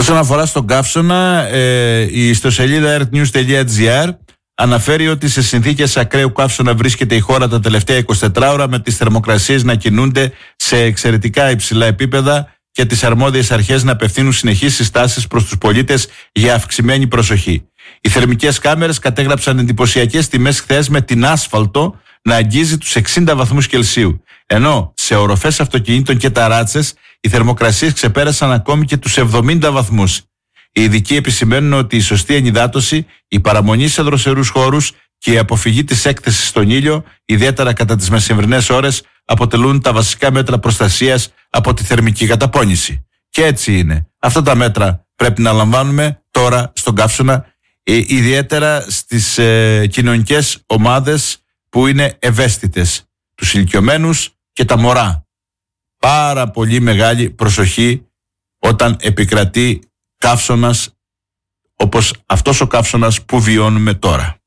Όσον αφορά στον καύσωνα, η ιστοσελίδα earthnews.gr αναφέρει ότι σε συνθήκες ακραίου καύσωνα βρίσκεται η χώρα τα τελευταία 24 ώρα, με τις θερμοκρασίες να κινούνται σε εξαιρετικά υψηλά επίπεδα και τις αρμόδιες αρχές να απευθύνουν συνεχείς συστάσεις προς τους πολίτες για αυξημένη προσοχή. Οι θερμικές κάμερες κατέγραψαν εντυπωσιακές τιμές χθες, με την άσφαλτο να αγγίζει τους 60 βαθμούς Κελσίου. Ενώ σε οροφές αυτοκινήτων και ταράτσες οι θερμοκρασίες ξεπέρασαν ακόμη και τους 70 βαθμούς. Οι ειδικοί επισημαίνουν ότι η σωστή ενυδάτωση, η παραμονή σε δροσερούς χώρους και η αποφυγή της έκθεσης στον ήλιο, ιδιαίτερα κατά τις μεσημβρινές ώρες, αποτελούν τα βασικά μέτρα προστασίας από τη θερμική καταπώνηση. Και έτσι είναι. Αυτά τα μέτρα πρέπει να λαμβάνουμε τώρα στον καύσωνα, ιδιαίτερα στις κοινωνικές ομάδες που είναι ευαίσθητες, τους ηλικιωμένους και τα μωρά. Πάρα πολύ μεγάλη προσοχή όταν επικρατεί καύσωνας όπως αυτός ο καύσωνας που βιώνουμε τώρα.